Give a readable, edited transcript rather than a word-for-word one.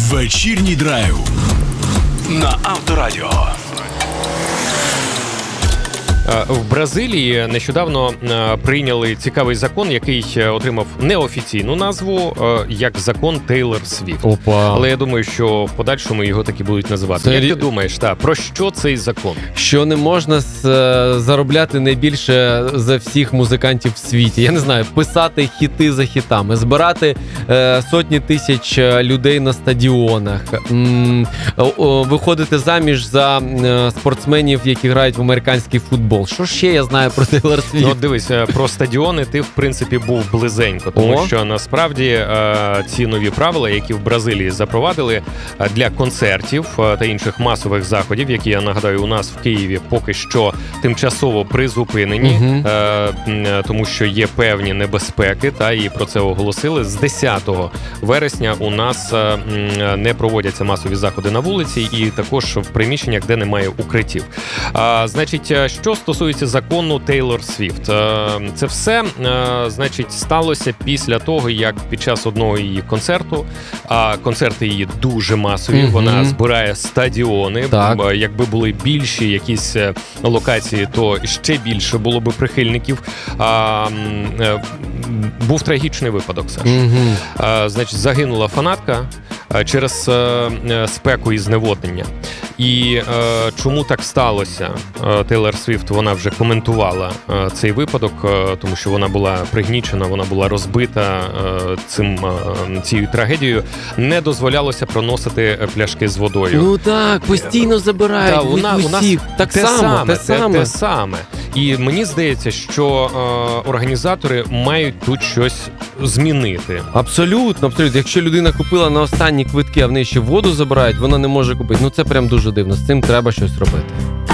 Вечірній драйв на Авторадіо. В Бразилії нещодавно прийняли цікавий закон, який отримав неофіційну назву, як закон Тейлор Свіфт. Опа. Але я думаю, що в подальшому його так і будуть називати. Як ти думаєш, про що цей закон? Що не можна заробляти найбільше за всіх музикантів в світі. Я не знаю, писати хіти за хітами, збирати сотні тисяч людей на стадіонах, виходити заміж за спортсменів, які грають в американський футбол. Що ще я знаю про Тейлор Свіфт? Ну, дивись, про стадіони ти, в принципі, був близенько, тому що насправді ці нові правила, які в Бразилії запровадили для концертів та інших масових заходів, які, я нагадаю, у нас в Києві поки що тимчасово призупинені, тому що є певні небезпеки, і про це оголосили. З 10 вересня у нас не проводяться масові заходи на вулиці і також в приміщеннях, де немає укриттів. Значить, що стосується закону Тейлор Свіфт, це все, значить, сталося після того, як під час одного її концерту, а концерти її дуже масові, вона збирає стадіони, якби були більші якісь локації, то ще більше було би прихильників. Був трагічний випадок, Саш. Значить, загинула фанатка через спеку і зневоднення. І чому так сталося? Тейлор Свіфт, вона вже коментувала цей випадок, тому що вона була пригнічена, вона була розбита цією трагедією. Не дозволялося проносити пляшки з водою. Ну так, постійно забирають усіх. Так те саме. І мені здається, що організатори мають тут щось змінити. Абсолютно. Якщо людина купила на останні квитки, а в неї ще воду забирають, вона не може купити. Ну це прям дуже дивно. З цим треба щось робити.